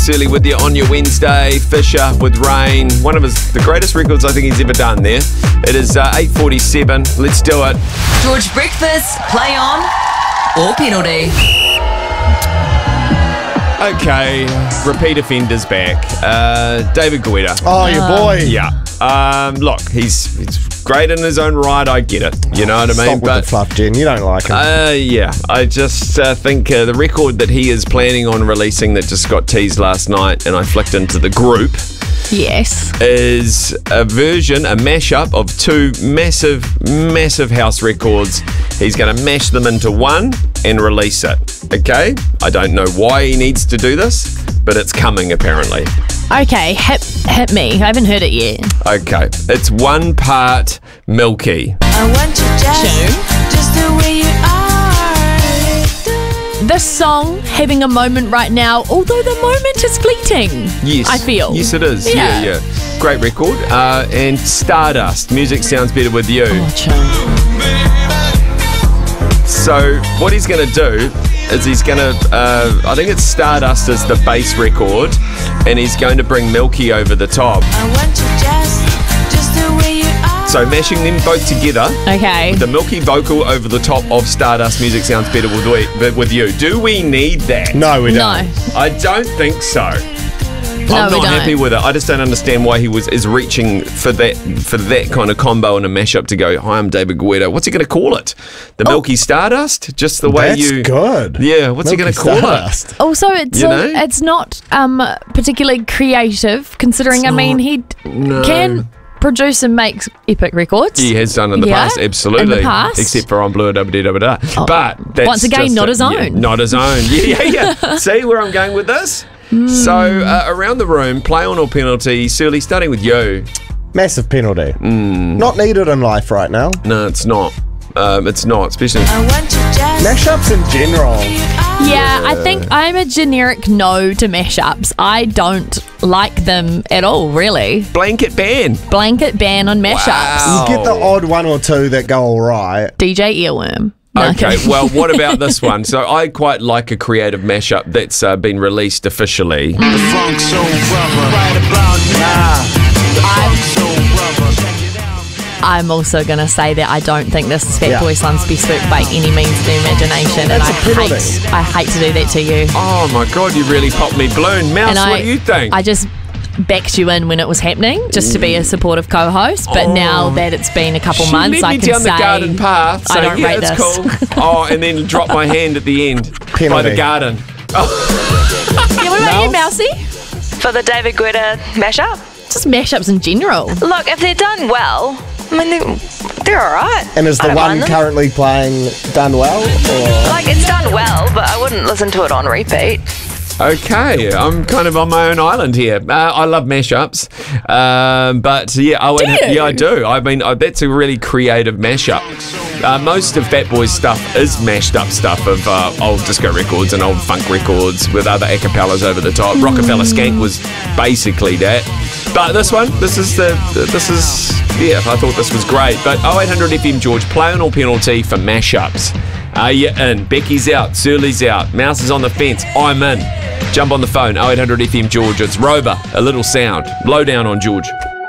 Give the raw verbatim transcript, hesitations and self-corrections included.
Surly with you on your Wednesday. Fisher with Rain. One of his the greatest records I think he's ever done there. It is uh, eight forty-seven. Let's do it. George Breakfast, play on or penalty. Okay, repeat offenders back. Uh, David Guetta. Oh, your boy. Yeah. Um, look, he's, he's great in his own right. I get it. You know what I mean? Stop with but the fluff, Jen. You don't like him. Uh, yeah, I just uh, think uh, the record that he is planning on releasing that just got teased last night and I flicked into the group Yes. is a version, a mashup of two massive, massive house records. He's going to mash them into one and release it. Okay? I don't know why he needs to do this, but it's coming apparently. Okay, hit, hit me. I haven't heard it yet. Okay. It's one part Milky. I want you just, Tune. just the way you are. This song, having a moment right now, although the moment is fleeting. Yes. I feel. Yes, it is. Yeah, Yeah. yeah. Great record. Uh, and Stardust. Music sounds better with you. Oh, chill. So what he's going to do is he's going to, uh, I think it's Stardust as the bass record, and he's going to bring Milky over the top. I want you just, just the way you are. So mashing them both together, Okay. the Milky vocal over the top of Stardust. Music sounds better with, we, with you. Do we need that? no, we No. don't. I don't think so. No, I'm we not don't. happy with it. I just don't understand why he was is reaching for that for that kind of combo and a mashup to go, hi, I'm David Guetta. What's he going to call it? The Milky Stardust? Just the way That's you... good. Yeah, what's he going to Milky call Stardust. Also, it's You a- know? it's not um, particularly creative, considering, It's I mean, not. he d- No. can produce and make epic records. He has done in the Yeah, past, absolutely. in the past. Except for on Blue Dabba Dabba Da. Oh, But that's once again, just not a- his yeah, own. not his own. Yeah, yeah, yeah. See where I'm going with this? So, uh, around the room, play on or penalty. Surly, starting with you. Massive penalty. Mm. Not needed in life right now. No, it's not. Um, it's not, especially... I want you just, Mashups in general. Yeah, I think I'm a generic no to mashups. I don't like them at all, really. Blanket ban. Blanket ban on mashups. Wow. You get the odd one or two that go all right. D J Earworm. No, Okay, kidding. well, what about this one? So I quite like a creative mashup that's uh, been released officially. Funk Soul Brother. Right about now. The Funk Soul Brother. Check it out. I'm also going to say that I don't think this is Yeah. Fatboy Slim's best work by any means of the imagination. And That's I a penalty. hate, I hate to do that to you. Oh my God, you really popped me balloon. Mouse, and I, what do you think? I just backed you in when it was happening, just to be a supportive co-host. But Oh. now that it's been a couple She months, led I me can down say the garden path, I saying, don't yeah, rate it's this. cool. Oh, and then drop my hand at the end by Penalty. the garden. Yeah, what about you, Mouse? Mousy? For the David Guetta mashup? Just mashups in general. Look, if they're done well, I mean, they're, they're all right. And is I the don't one mind them. currently playing done well? Or? Like, it's done well, but I wouldn't listen to it on repeat. Okay, I'm kind of on my own island here. Uh, I love mashups, um, but yeah, I would, Do you? yeah, I do. I mean, uh, that's a really creative mashup. Uh, most of Fatboy's stuff is mashed up stuff of uh, old disco records and old funk records with other acapellas over the top. Rockefeller Skank was basically that. But this one, this is the, this is, yeah, I thought this was great. But oh eight hundred F M George, play on or penalty for mashups. Are you in? Becky's out, Surly's out, Mouse is on the fence, I'm in. Jump on the phone, oh eight hundred F M George, it's Rover, a little sound. Blow down on George.